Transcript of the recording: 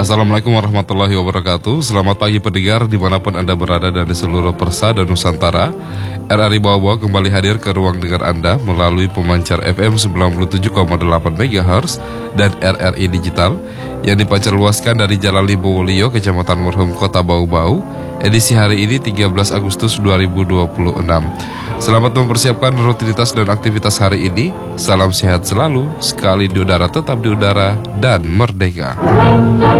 Assalamualaikum warahmatullahi wabarakatuh. Selamat pagi pendengar dimanapun Anda berada dan di seluruh Persa dan Nusantara. RRI Bawa kembali hadir ke ruang dengar Anda melalui pemancar FM 97,8 MHz dan RRI Digital yang dipancar luaskan dari Jalan Libowolio, Kecamatan Murhum, Kota Bau-Bau. Edisi hari ini 13 Agustus 2026. Selamat mempersiapkan rutinitas dan aktivitas hari ini. Salam sehat selalu, sekali di udara tetap di udara, dan merdeka.